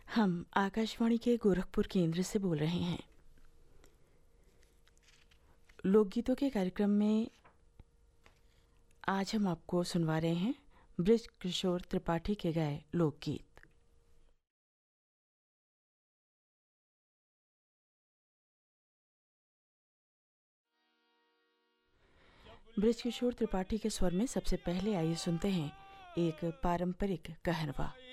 हम आकाशवाणी के गोरखपुर केंद्र से बोल रहे हैं। लोकगीतों के कार्यक्रम में आज हम आपको सुनवा रहे हैं बृज किशोर त्रिपाठी के गाए लोकगीत। बृज किशोर त्रिपाठी के स्वर में सबसे पहले आइए सुनते हैं एक पारंपरिक कहरवा।